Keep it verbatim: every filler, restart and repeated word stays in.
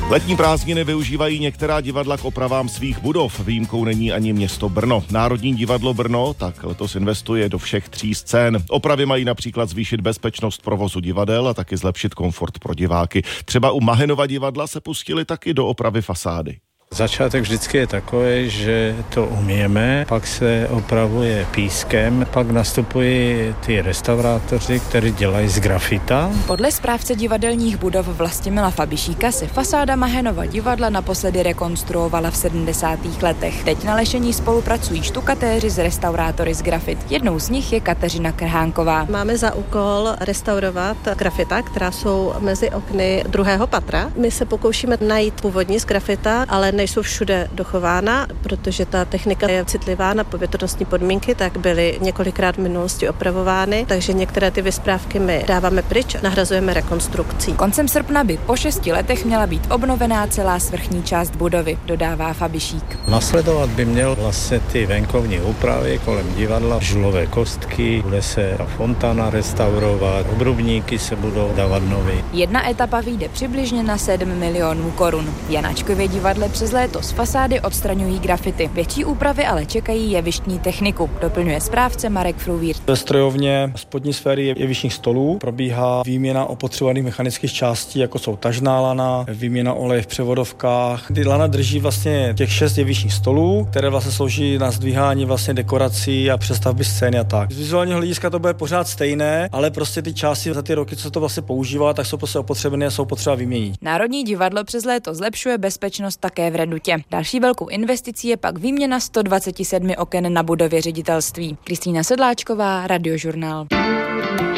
Letní prázdniny využívají některá divadla k opravám svých budov. Výjimkou není ani město Brno. Národní divadlo Brno tak letos investuje do všech tří scén. Opravy mají například zvýšit bezpečnost provozu divadel a taky zlepšit komfort pro diváky. Třeba u Mahenova divadla se pustili taky do opravy fasády. Začátek vždycky je takový, že to umíme, pak se opravuje pískem, pak nastupují ty restaurátoři, kteří dělají z grafita. Podle správce divadelních budov Vlastimila Fabišíka se fasáda Mahenova divadla naposledy rekonstruovala v sedmdesátých letech. Teď na lešení spolupracují štukatéři s restaurátory z grafit. Jednou z nich je Kateřina Krhánková. Máme za úkol restaurovat grafita, která jsou mezi okny druhého patra. My se pokoušíme najít původní z grafita, ale nejsou všude dochována, protože ta technika je citlivá na povětrnostní podmínky, tak byly několikrát v minulosti opravovány, takže některé ty vysprávky my dáváme pryč a nahrazujeme rekonstrukcí. Koncem srpna by po šesti letech měla být obnovená celá svrchní část budovy, dodává Fabišík. Nasledovat by měl vlastně ty venkovní úpravy kolem divadla, žulové kostky, bude se ta fontána restaurovat, obrubníky se budou dávat nový. Jedna etapa vyjde přibližně na sedm milionů korun. V Janáčkově divadle přes léto z fasády odstraňují grafity. Větší úpravy ale čekají jevištní techniku, doplňuje správce Marek Fruvír. Ve strojovně spodní sféry jevištních stolů probíhá výměna opotřebovaných mechanických částí, jako jsou tažná lana, výměna oleje v převodovkách. Ty lana drží vlastně těch šest jevištních stolů, které vlastně slouží na zdvíhání vlastně dekorací a přestavby scény a tak. Z vizuálního hlediska to bude pořád stejné, ale prostě ty části za ty roky, co to vlastně používá, tak jsou prostě opotřebené a jsou potřeba vyměnit. Národní divadlo přes léto zlepšuje bezpečnost také v Redutě. Další velkou investicí je pak výměna sto dvacet sedm oken na budově ředitelství. Kristýna Sedláčková, Radiožurnál.